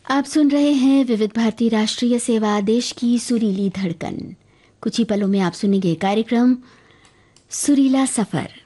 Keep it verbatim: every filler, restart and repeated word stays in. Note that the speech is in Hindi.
आप सुन रहे हैं विविध भारती राष्ट्रीय सेवा, देश की सुरीली धड़कन। कुछ ही पलों में आप सुनेंगे कार्यक्रम सुरीला सफर।